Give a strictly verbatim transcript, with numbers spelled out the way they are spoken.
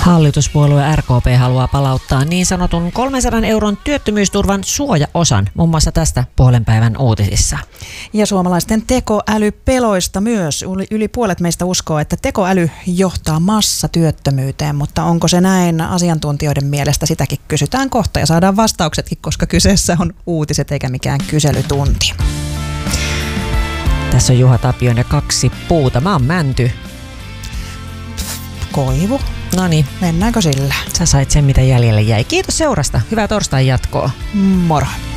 Hallituspuolue R K P haluaa palauttaa niin sanotun kolmensadan euron työttömyysturvan suojaosan, muun muassa tästä puolen päivän uutisissa. Ja suomalaisten tekoälypeloista myös. Yli puolet meistä uskoo, että tekoäly johtaa massatyöttömyyteen, mutta onko se näin? Asiantuntijoiden mielestä sitäkin kysytään kohta ja saadaan vastauksetkin, koska kyseessä on uutiset eikä mikään kyselytunti. Tässä on Juha Tapion ja kaksi puuta. Mä oon Mänty. Koivu. Noniin. Mennäänkö sillä? Sä sait sen, mitä jäljelle jäi. Kiitos seurasta. Hyvää torstain jatkoa. Moro.